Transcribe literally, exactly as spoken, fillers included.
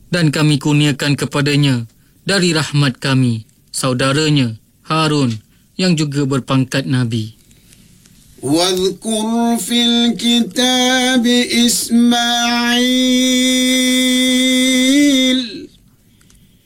Dan kami kurniakan kepadanya dari rahmat kami saudaranya Harun yang juga berpangkat Nabi. واذكر في الكتاب إسماعيل